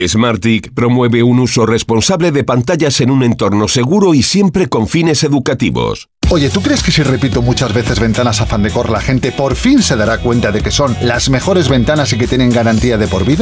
Smarttic promueve un uso responsable de pantallas en un entorno seguro y siempre con fines educativos. Oye, ¿tú crees que si repito muchas veces ventanas Afan Decor la gente por fin se dará cuenta de que son las mejores ventanas y que tienen garantía de por vida?